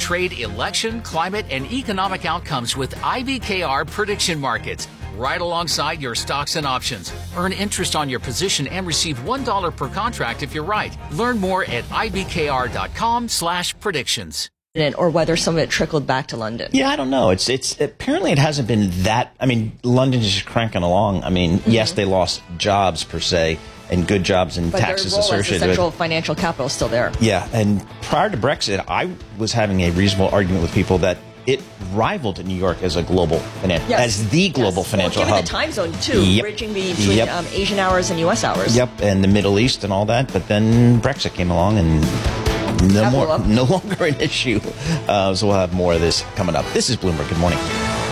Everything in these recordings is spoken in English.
trade, election, climate, and economic outcomes with IBKR Prediction Markets, right alongside your stocks and options. Earn interest on your position and receive $1 per contract if you're right. Learn more at ibkr.com/predictions. Or whether some of it trickled back to London. Yeah, I don't know. It's apparently it hasn't been that. I mean, London is just cranking along. I mean, yes, they lost jobs per se and good jobs and taxes associated with. But their role as the central financial capital is still there. Yeah, and prior to Brexit, I was having a reasonable argument with people that it rivaled New York as a global as the global financial given hub. The time zone too, bridging between Asian hours and U.S. hours. Yep, and the Middle East and all that. But then Brexit came along and. No longer an issue. So we'll have more of this coming up. This is Bloomberg. Good morning.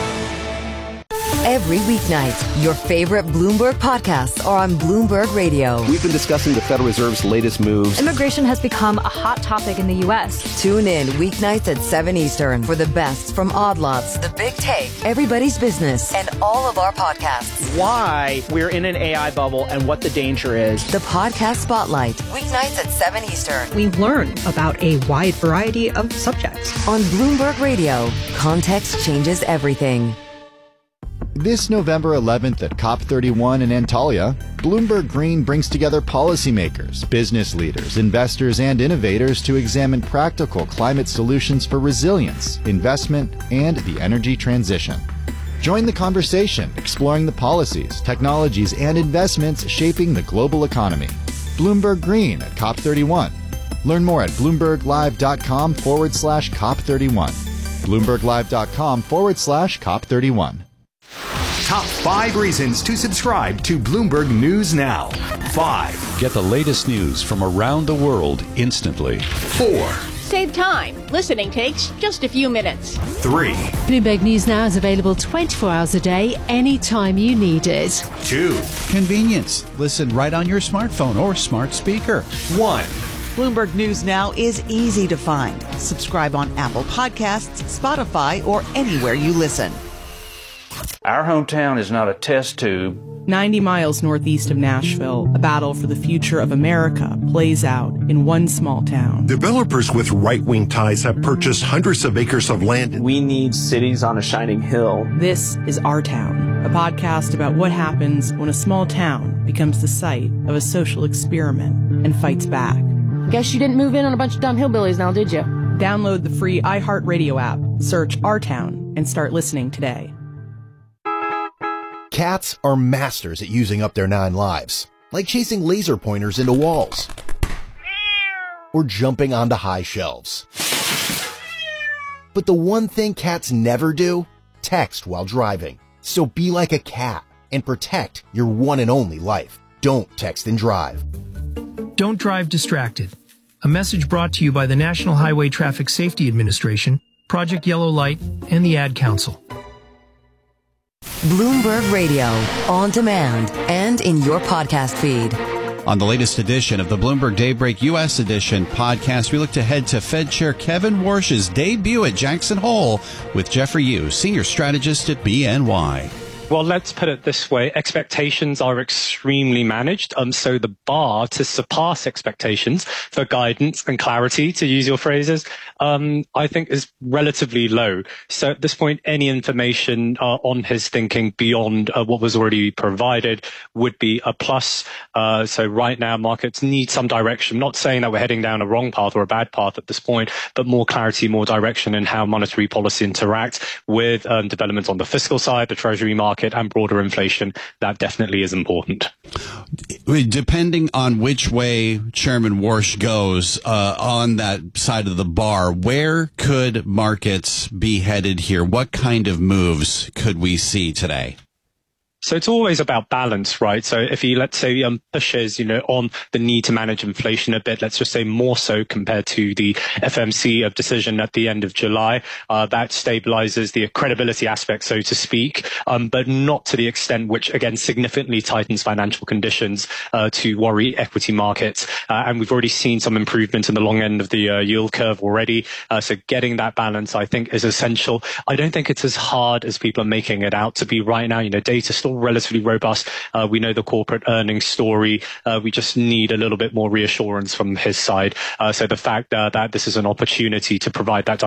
Every weeknight, your favorite Bloomberg podcasts are on Bloomberg Radio. We've been discussing the Federal Reserve's latest moves. Immigration has become a hot topic in the U.S. Tune in weeknights at 7 Eastern for the best from Odd Lots, The Big Take, Everybody's Business, and all of our podcasts. Why we're in an AI bubble and what the danger is. The Podcast Spotlight, weeknights at 7 Eastern. We learn about a wide variety of subjects. On Bloomberg Radio, context changes everything. This November 11th at COP31 in Antalya, Bloomberg Green brings together policymakers, business leaders, investors, and innovators to examine practical climate solutions for resilience, investment, and the energy transition. Join the conversation, exploring the policies, technologies, and investments shaping the global economy. Bloomberg Green at COP31. Learn more at BloombergLive.com/COP31. BloombergLive.com/COP31. Top 5 reasons to subscribe to Bloomberg News Now. 5. Get the latest news from around the world instantly. 4. Save time. Listening takes just a few minutes. 3. Bloomberg News Now is available 24 hours a day, anytime you need it. 2. Convenience. Listen right on your smartphone or smart speaker. 1. Bloomberg News Now is easy to find. Subscribe on Apple Podcasts, Spotify, or anywhere you listen. Our hometown is not a test tube. 90 miles northeast of Nashville, a battle for the future of America plays out in one small town. Developers with right-wing ties have purchased hundreds of acres of land. We need cities on a shining hill. This is Our Town, a podcast about what happens when a small town becomes the site of a social experiment and fights back. Guess you didn't move in on a bunch of dumb hillbillies now, did you? Download the free iHeartRadio app, search Our Town, and start listening today. Cats are masters at using up their 9 lives, like chasing laser pointers into walls or jumping onto high shelves. But the one thing cats never do, text while driving. So be like a cat and protect your one and only life. Don't text and drive. Don't drive distracted. A message brought to you by the National Highway Traffic Safety Administration, Project Yellow Light, and the Ad Council. Bloomberg Radio, on demand and in your podcast feed. On the latest edition of the Bloomberg Daybreak U.S. Edition podcast, we look ahead to Fed Chair Kevin Warsh's debut at Jackson Hole with Jeffrey Yu, senior strategist at BNY. Well, let's put it this way. Expectations are extremely managed. So the bar to surpass expectations for guidance and clarity, to use your phrases, I think is relatively low. So at this point, any information on his thinking beyond what was already provided would be a plus. So right now, markets need some direction. I'm not saying that we're heading down a wrong path or a bad path at this point, but more clarity, more direction in how monetary policy interacts with developments on the fiscal side, the treasury market, and broader inflation. That definitely is important. Depending on which way Chairman Warsh goes on that side of the bar, where could markets be headed here? What kind of moves could we see today? So it's always about balance, right? So if he, let's say, pushes, on the need to manage inflation a bit, let's just say more so compared to the FMC of decision at the end of July, that stabilizes the credibility aspect, so to speak, but not to the extent which, again, significantly tightens financial conditions to worry equity markets. And we've already seen some improvement in the long end of the yield curve already. So getting that balance, I think, is essential. I don't think it's as hard as people are making it out to be right now. Data still relatively robust. We know the corporate earnings story. We just need a little bit more reassurance from his side. So the fact that this is an opportunity to provide that